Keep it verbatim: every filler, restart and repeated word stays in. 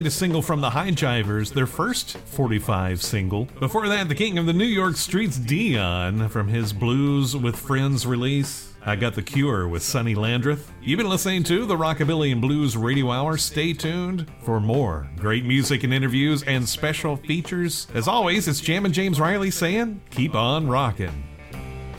A single from the High Jivers, their first forty-five single. Before that, the king of the New York streets, Dion, from his Blues with Friends release. I Got the Cure with Sonny Landreth. You've been listening to the Rockabilly and Blues Radio Hour. Stay tuned for more great music and interviews and special features. As always, it's Jammin' James Riley saying, keep on rockin'.